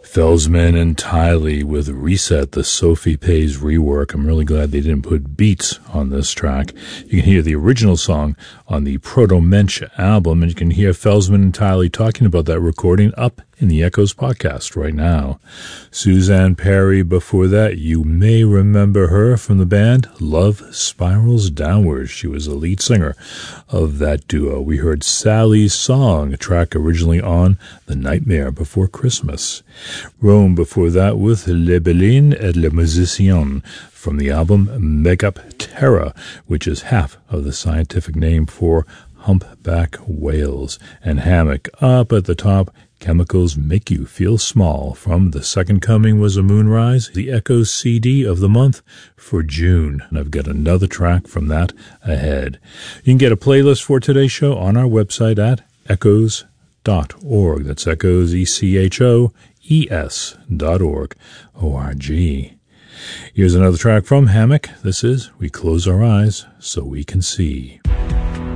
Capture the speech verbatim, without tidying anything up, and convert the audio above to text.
Felsman and Tiley with Reset, the Sophie Pays rework. I'm really glad they didn't put beats on this track. You can hear the original song on the Proto-Mensch album, and you can hear Felsman and Tiley talking about that recording up in the Echoes podcast right now. Suzanne Perry before that, you may remember her from the band Love Spirals Downward. She was the lead singer of that duo. We heard Sally's Song, a track originally on The Nightmare Before Christmas. Rome before that with Le Bellin et le Musicien from the album Make Up Terra, which is half of the scientific name for humpback whales. And Hammock up at the top, Chemicals Make You Feel Small from The Second Coming Was a Moonrise, the Echoes C D of the month for June. And I've got another track from that ahead. You can get a playlist for today's show on our website at echoes dot org. That's Echoes, E C H O E S dot org, O R G. Here's another track from Hammock. This is We Close Our Eyes So We Can See.